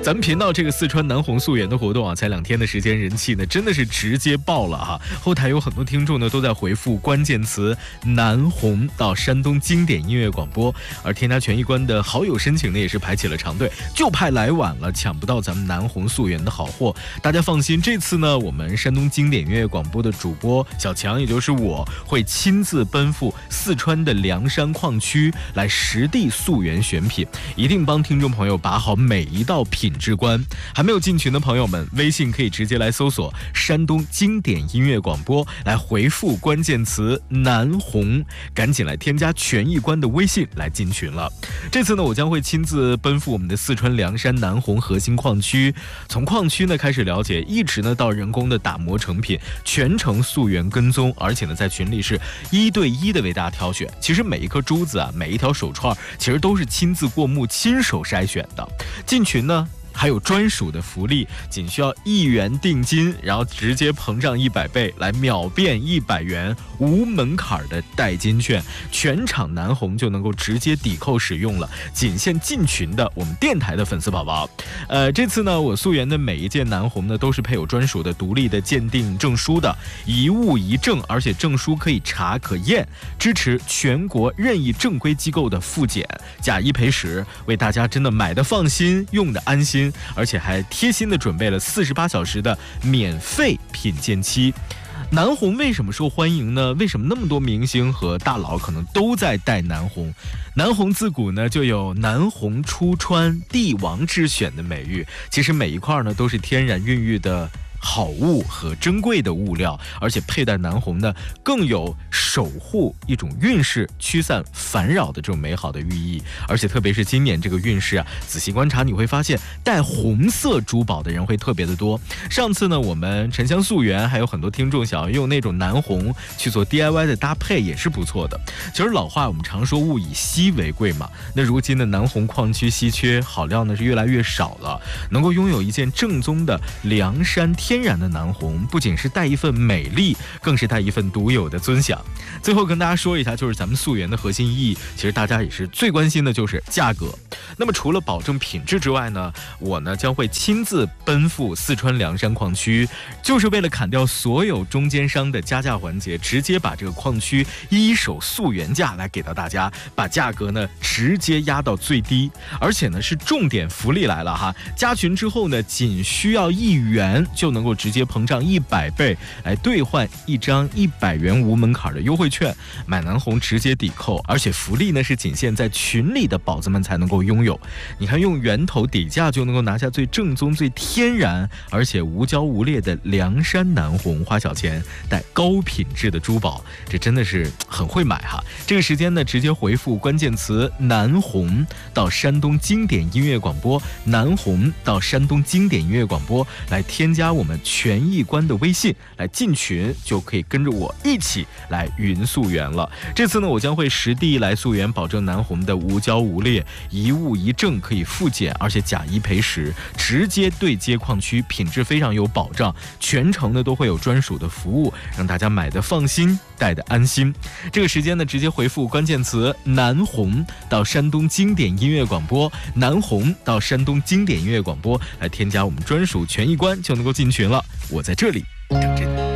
咱们频道这个四川南红溯源的活动啊，才2天的时间，人气呢真的是直接爆了哈。后台有很多听众呢都在回复关键词南红到山东经典音乐广播，而添加权益官的好友申请呢也是排起了长队，就怕来晚了抢不到咱们南红溯源的好货。大家放心，这次呢我们山东经典音乐广播的主播小强，也就是我会亲自奔赴四川的凉山矿区来实地溯源选品，一定帮听众朋友把好每一道品质关。还没有进群的朋友们，微信可以直接来搜索山东经典音乐广播，来回复关键词南红，赶紧来添加权益官的微信来进群了。这次呢我将会亲自奔赴我们的四川凉山南红核心矿区，从矿区呢开始了解，一直呢到人工的打磨成品，全程溯源跟踪，而且呢在群里是1对1的为大家挑选。其实每一颗珠子啊，每一条手串其实都是亲自过目亲手筛选的。进群呢还有专属的福利，仅需要1元定金，然后直接膨胀100倍，来秒变100元无门槛的代金券，全场南红就能够直接抵扣使用了，仅限进群的我们电台的粉丝宝宝。这次呢我溯源的每一件南红呢都是配有专属的独立的鉴定证书的，一物一证，而且证书可以查可验，支持全国任意正规机构的复检，假一赔10，为大家真的买的放心，用的安心，而且还贴心的准备了48小时的免费品鉴期。南红为什么受欢迎呢？为什么那么多明星和大佬可能都在戴南红？南红自古呢就有南红出川帝王之选的美誉，其实每一块呢都是天然孕育的好物和珍贵的物料，而且佩戴南红呢更有守护一种运势、驱散烦扰的这种美好的寓意。而且特别是今年这个运势啊，仔细观察你会发现戴红色珠宝的人会特别的多。上次呢我们沉香溯源还有很多听众想要用那种南红去做 DIY 的搭配，也是不错的。其实老话我们常说物以稀为贵嘛，那如今的南红矿区稀缺，好料呢是越来越少了，能够拥有一件正宗的凉山天然的南红，不仅是带一份美丽，更是带一份独有的尊享。最后跟大家说一下，就是咱们溯源的核心意义，其实大家也是最关心的就是价格。那么除了保证品质之外呢，我呢将会亲自奔赴四川凉山矿区，就是为了砍掉所有中间商的加价环节，直接把这个矿区一手溯源价来给到大家，把价格呢直接压到最低。而且呢是重点福利来了哈，加群之后呢仅需要1元就能够直接膨胀100倍来兑换一张100元无门槛的优惠券，买南红直接抵扣，而且福利呢是仅限在群里的宝子们才能够拥有。你看用源头底价就能够拿下最正宗、最天然，而且无胶无裂的凉山南红，花小钱带高品质的珠宝，这真的是很会买哈。这个时间呢直接回复关键词南红到山东经典音乐广播，南红到山东经典音乐广播，来添加我们权益官的微信，来进群就可以跟着我一起来云溯源了。这次呢我将会实地来溯源，保证南红的无胶无裂，一物一证，可以复检，而且假一赔10，直接对接矿区，品质非常有保障，全程呢都会有专属的服务，让大家买的放心，戴的安心。这个时间呢直接回复关键词南红到山东经典音乐广播，南红到山东经典音乐广播，来添加我们专属权益官就能够进群了。我在这里等着你。